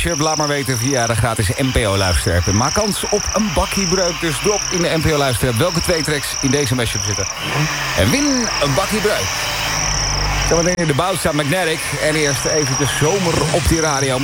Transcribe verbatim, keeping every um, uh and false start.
Laat maar weten via de gratis N P O luisterapp. Maak kans op een bakkie breuk. Dus drop in de N P O luisterapp welke twee tracks in deze mashup zitten. En win een bakkie breuk. Zometeen in de bouw staat Magnetic. En eerst even de zomer op die radio.